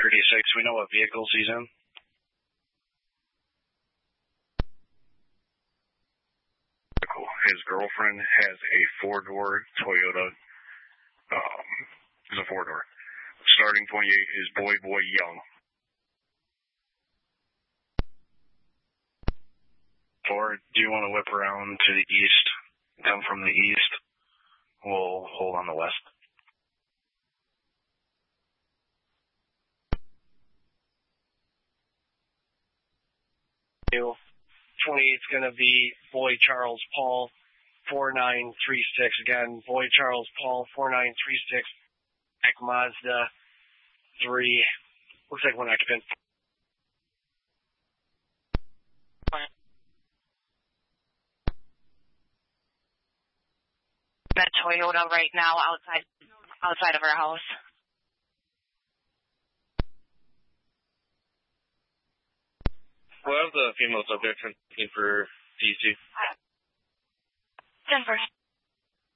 36, we know what vehicles he's in. His girlfriend has a four-door Toyota. It's a four-door. Starting 28 is Boy Young. Or do you want to whip around to the east? Come from the east. We'll hold on the west. 28's going to be Boy Charles Paul 4936. Again, Boy Charles Paul 4936. Mac Mazda 3. Looks like one occupant. That Toyota right now outside of our house. We'll have the female subject looking for DC. Denver.